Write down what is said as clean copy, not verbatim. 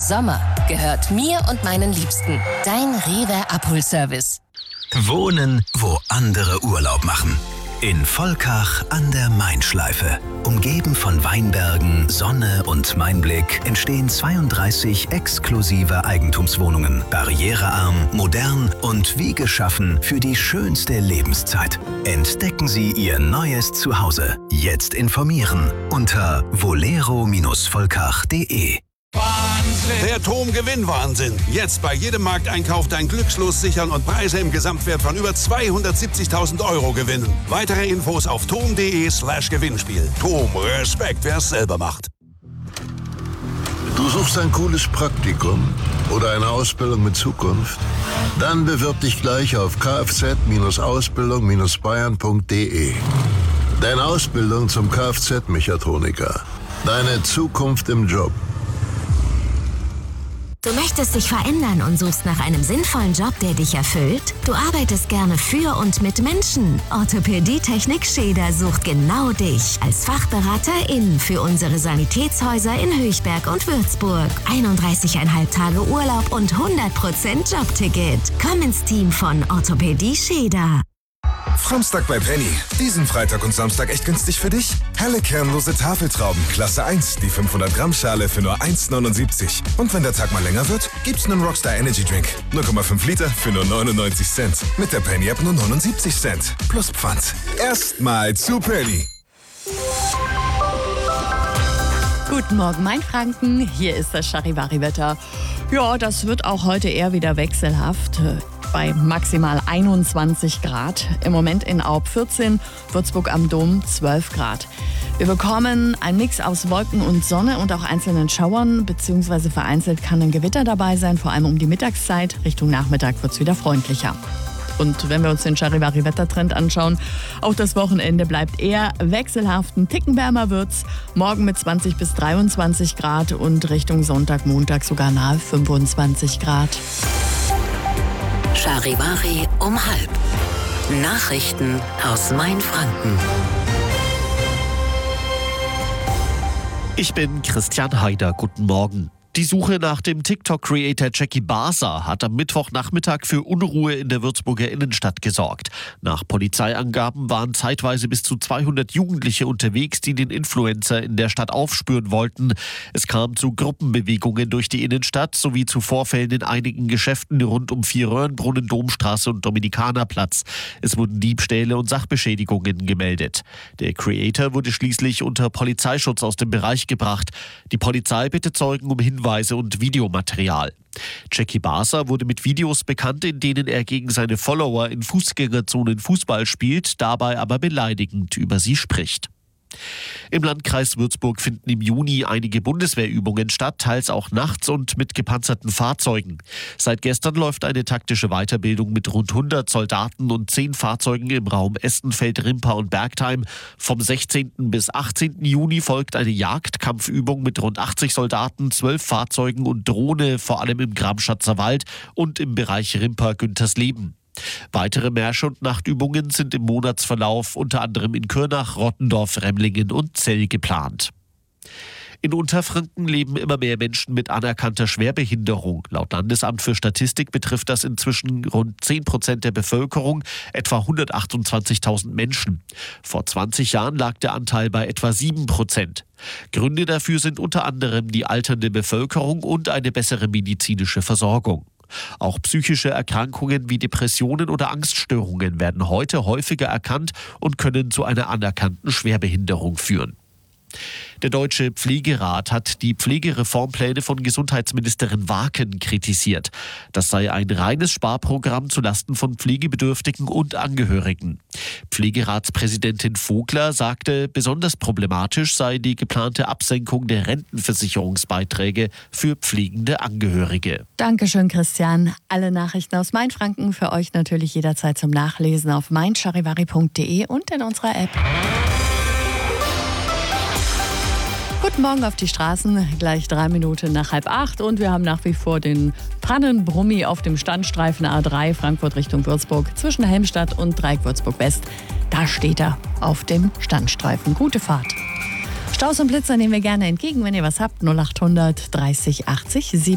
Sommer gehört mir und meinen Liebsten. Dein Rewe Abholservice. Wohnen, wo andere Urlaub machen. In Volkach an der Main-Schleife. Umgeben von Weinbergen, Sonne und Mainblick entstehen 32 exklusive Eigentumswohnungen. Barrierearm, modern und wie geschaffen für die schönste Lebenszeit. Entdecken Sie Ihr neues Zuhause. Jetzt informieren unter volero-volkach.de. Der TOM-Gewinnwahnsinn. Jetzt bei jedem Markteinkauf dein Glückslos sichern und Preise im Gesamtwert von über 270.000 € gewinnen. Weitere Infos auf tom.de/Gewinnspiel. TOM, Respekt, wer es selber macht. Du suchst ein cooles Praktikum oder eine Ausbildung mit Zukunft? Dann bewirb dich gleich auf kfz-ausbildung-bayern.de. Deine Ausbildung zum Kfz-Mechatroniker. Deine Zukunft im Job. Du möchtest dich verändern und suchst nach einem sinnvollen Job, der dich erfüllt? Du arbeitest gerne für und mit Menschen. Orthopädie-Technik Scheder sucht genau dich als Fachberaterin für unsere Sanitätshäuser in Höchberg und Würzburg. 31,5 Tage Urlaub und 100% Jobticket. Komm ins Team von Orthopädie Scheder. Framstag bei Penny. Diesen Freitag und Samstag echt günstig für dich? Helle kernlose Tafeltrauben, Klasse 1, die 500 Gramm Schale für nur 1,79. Und wenn der Tag mal länger wird, gibt's einen Rockstar Energy Drink. 0,5 Liter für nur 99 Cent. Mit der Penny App nur 79 Cent. Plus Pfand. Erstmal zu Penny. Guten Morgen, Mainfranken. Hier ist das Charivari-Wetter. Ja, das wird auch heute eher wieder wechselhaft. Bei maximal 21 Grad. Im Moment in Aub 14, Würzburg am Dom 12 Grad. Wir bekommen einen Mix aus Wolken und Sonne und auch einzelnen Schauern, beziehungsweise vereinzelt kann ein Gewitter dabei sein, vor allem um die Mittagszeit. Richtung Nachmittag wird es wieder freundlicher. Und wenn wir uns den Charivari-Wettertrend anschauen, auch das Wochenende bleibt eher wechselhaft. Ein Ticken wärmer wird's. Morgen mit 20 bis 23 Grad und Richtung Sonntag, Montag sogar nahe 25 Grad. Charivari um 12:30. Nachrichten aus Mainfranken. Ich bin Christian Haider. Guten Morgen. Die Suche nach dem TikTok-Creator Jackie Basser hat am Mittwochnachmittag für Unruhe in der Würzburger Innenstadt gesorgt. Nach Polizeiangaben waren zeitweise bis zu 200 Jugendliche unterwegs, die den Influencer in der Stadt aufspüren wollten. Es kam zu Gruppenbewegungen durch die Innenstadt sowie zu Vorfällen in einigen Geschäften rund um Vierröhrenbrunnen, Domstraße und Dominikanerplatz. Es wurden Diebstähle und Sachbeschädigungen gemeldet. Der Creator wurde schließlich unter Polizeischutz aus dem Bereich gebracht. Die Polizei bittet Zeugen um Hinweise und Videomaterial. Jackie Basser wurde mit Videos bekannt, in denen er gegen seine Follower in Fußgängerzonen Fußball spielt, dabei aber beleidigend über sie spricht. Im Landkreis Würzburg finden im Juni einige Bundeswehrübungen statt, teils auch nachts und mit gepanzerten Fahrzeugen. Seit gestern läuft eine taktische Weiterbildung mit rund 100 Soldaten und 10 Fahrzeugen im Raum Estenfeld, Rimpa und Bergtheim. Vom 16. bis 18. Juni folgt eine Jagdkampfübung mit rund 80 Soldaten, 12 Fahrzeugen und Drohne, vor allem im Gramschatzer Wald und im Bereich Rimpa-Güntersleben. Weitere Märsche und Nachtübungen sind im Monatsverlauf unter anderem in Kürnach, Rottendorf, Remlingen und Zell geplant. In Unterfranken leben immer mehr Menschen mit anerkannter Schwerbehinderung. Laut Landesamt für Statistik betrifft das inzwischen rund 10% der Bevölkerung, etwa 128.000 Menschen. Vor 20 Jahren lag der Anteil bei etwa 7%. Gründe dafür sind unter anderem die alternde Bevölkerung und eine bessere medizinische Versorgung. Auch psychische Erkrankungen wie Depressionen oder Angststörungen werden heute häufiger erkannt und können zu einer anerkannten Schwerbehinderung führen. Der Deutsche Pflegerat hat die Pflegereformpläne von Gesundheitsministerin Waken kritisiert. Das sei ein reines Sparprogramm zulasten von Pflegebedürftigen und Angehörigen. Pflegeratspräsidentin Vogler sagte, besonders problematisch sei die geplante Absenkung der Rentenversicherungsbeiträge für pflegende Angehörige. Dankeschön, Christian. Alle Nachrichten aus Mainfranken für euch natürlich jederzeit zum Nachlesen auf meincharivari.de und in unserer App. Guten Morgen auf die Straßen, gleich 3 Minuten nach 7:30 und wir haben nach wie vor den Pannenbrummi auf dem Standstreifen A3 Frankfurt Richtung Würzburg zwischen Helmstadt und Dreieck Würzburg West. Da steht er auf dem Standstreifen. Gute Fahrt. Staus und Blitzer nehmen wir gerne entgegen, wenn ihr was habt. 0800 30 80 7.